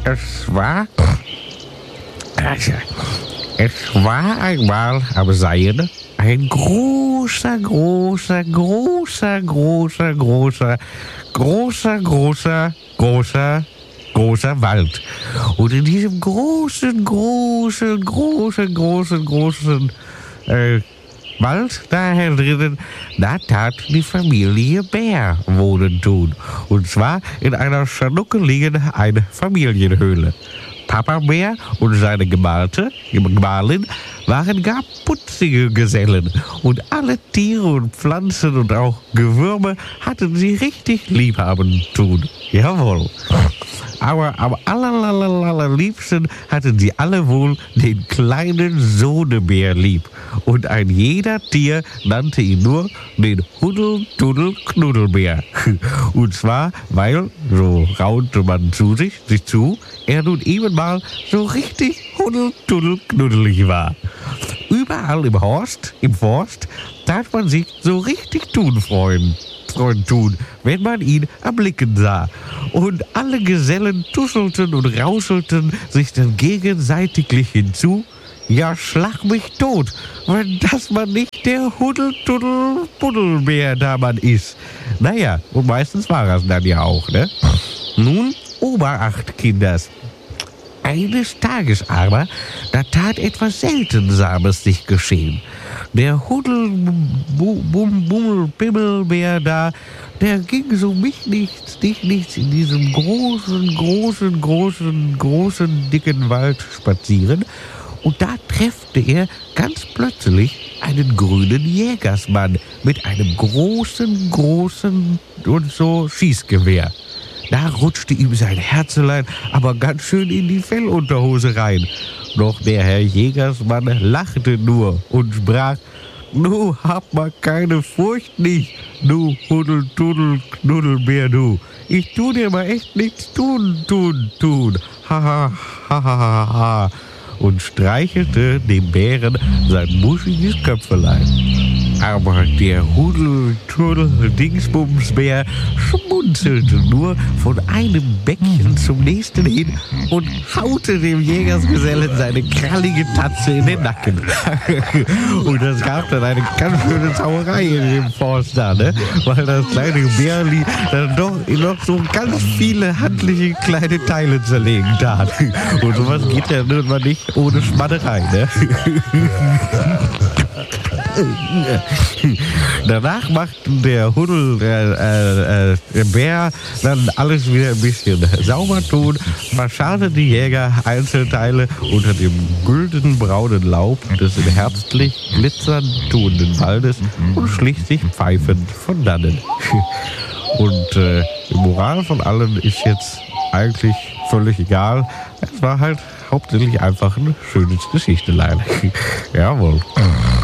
Es war einmal am Seil ein großer Wald. Und in diesem großen Wald, daher drinnen, da tat die Familie Bär wohnen tun. Und zwar in einer schnuckeligen Familienhöhle. Papa Bär und seine Gemahlin waren gar putzige Gesellen. Und alle Tiere und Pflanzen und auch Gewürme hatten sie richtig lieb haben tun. Jawohl. Aber am allerliebsten hatten sie alle wohl den kleinen Sohnebär lieb. Und ein jeder Tier nannte ihn nur den Huddel-Tuddel-Knuddelbär. Und zwar, weil, so raunte man sich zu, er nun eben mal so richtig huddel-tuddel-knuddelig war. Überall im Forst tat man sich so richtig Freund tun, wenn man ihn erblicken sah. Und alle Gesellen tuschelten und rauschelten sich dann gegenseitig hinzu. Ja, schlag mich tot, wenn das man nicht der Huddel-Tuddel-Buddelbär da man ist. Naja, und meistens war es dann ja auch, ne? Nun, Oberacht, Kinders. Eines Tages aber, da tat etwas Seltsames sich geschehen. Der Huddel-Bummel-Bimmelbär da, der ging so mich nichts in diesem großen, dicken Wald spazieren. Und da treffte er ganz plötzlich einen grünen Jägersmann mit einem großen und so Schießgewehr. Da rutschte ihm sein Herzelein aber ganz schön in die Fellunterhose rein. Doch der Herr Jägersmann lachte nur und sprach: Nu, hab mal keine Furcht nicht, du Huddel-Tuddel-Knuddelbär, du. Ich tu dir mal echt nichts tun. Ha. Und streichelte dem Bären sein buschiges Köpfelein. Aber der Huddel-Tuddel-Dingsbumsbär schmunzelte nur von einem Bäckchen zum nächsten hin und haute dem Jägersgesellen seine krallige Tatze in den Nacken. Und das gab dann eine ganz schöne Sauerei in dem Forst da, ne? Weil das kleine Bärli dann doch noch so ganz viele handliche kleine Teile zerlegen tat. Und sowas geht ja nun mal nicht ohne Schmatterei, ne? Danach machten der Bär dann alles wieder ein bisschen sauber tun, verscharrte die Jäger Einzelteile unter dem güldenen-braunen Laub des in herbstlich glitzernd tuenden Waldes und schlich sich pfeifend von dannen. Und die Moral von allem ist jetzt eigentlich völlig egal. Es war halt hauptsächlich einfach ein schönes Geschichtelein. Jawohl.